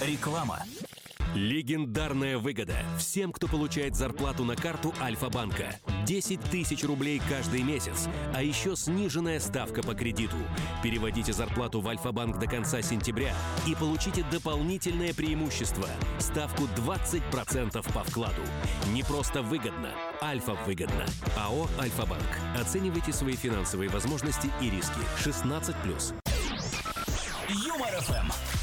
Реклама. Легендарная выгода всем, кто получает зарплату на карту Альфа-банка. 10 тысяч рублей каждый месяц, а еще сниженная ставка по кредиту. Переводите зарплату в Альфа-банк до конца сентября и получите дополнительное преимущество – ставку 20% по вкладу. Не просто выгодно, Альфа-выгодно. АО «Альфа-банк». Оценивайте свои финансовые возможности и риски. 16+. Юмор ФМ.